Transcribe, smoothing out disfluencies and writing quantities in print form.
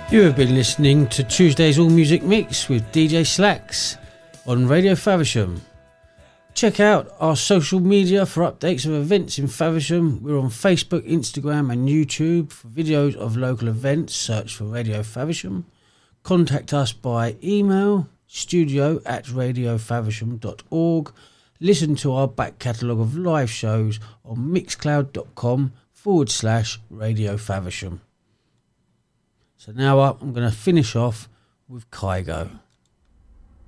You have been listening to Tuesday's All Music Mix with DJ Slacks on Radio Faversham. Check out our social media for updates of events in Faversham. We're on Facebook, Instagram and YouTube. For videos of local events, search for Radio Faversham. Contact us by email, studio@radiofaversham.org. Listen to our back catalogue of live shows on mixcloud.com/Radio Faversham. So now I'm going to finish off with Kygo.